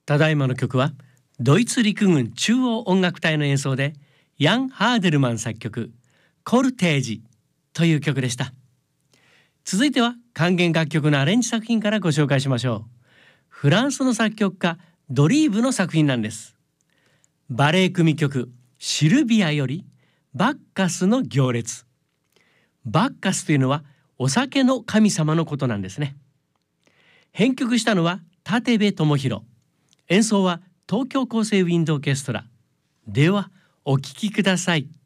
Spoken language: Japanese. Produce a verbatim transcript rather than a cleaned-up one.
ただいまの曲はドイツ陸軍中央音楽隊の演奏でヤン・ハーデルマン作曲コルテージという曲でした。続いては管弦楽曲のアレンジ作品からご紹介しましょう。フランスの作曲家ドリーブの作品なんです。バレエ組曲シルビアよりバッカスの行列。バッカスというのはお酒の神様のことなんですね。編曲したのは立部智弘、演奏は東京厚生ウィンドオーケストラ。ではお聴きください。